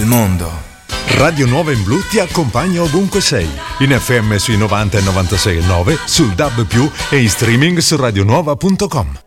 mondo. Radio Nuova in Blu ti accompagna ovunque sei, in FM sui 90 e 96,9, sul DAB+, e in streaming su radionuova.com.